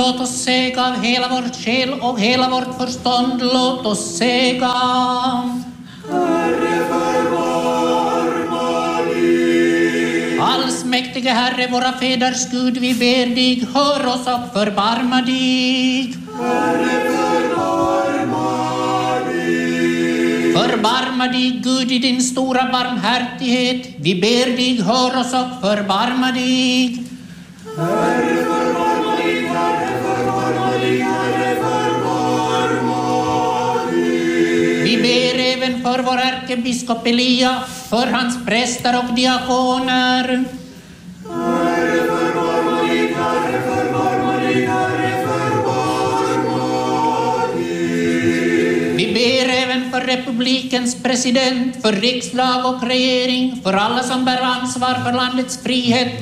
Låt oss säga av hela vårt själ och hela vårt förstånd. Låt oss säga: Herre, förbarma dig. Allsmäktige Herre, våra fäders Gud, vi ber dig, hör oss och förbarma dig. Herre, förbarma dig. Förbarma dig, Gud, i din stora barmhärtighet. Vi ber dig, hör oss och förbarma dig. Herre, förbarma dig, Herre, förbarma dig, Herre, förbarma dig. Vi ber även för vår ärkebiskop Elia, för hans präster och diakoner. Herre, förbarma dig, Herre, förbarma dig, Herre, förbarma dig. Vi ber även för republikens president, för riksdag och regering, för alla som bär ansvar för landets frihet,